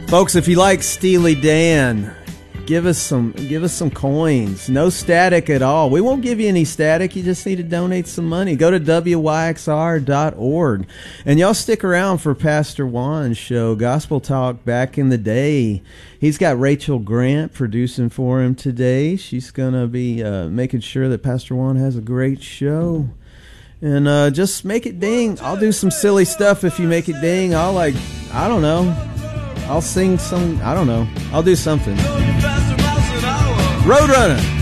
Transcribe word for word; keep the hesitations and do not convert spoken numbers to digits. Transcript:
Folks, if you like Steely Dan, give us some give us some coins. No static at all. We won't give you any static. You just need to donate some money. Go to W Y X R dot org. And y'all stick around for Pastor Juan's show, Gospel Talk Back in the Day. He's got Rachel Grant producing for him today. She's going to be uh, making sure that Pastor Juan has a great show. And uh, just make it ding. I'll do some silly stuff if you make it ding. I'll like, I don't know. I'll sing some, I don't know. I'll do something. Roadrunner.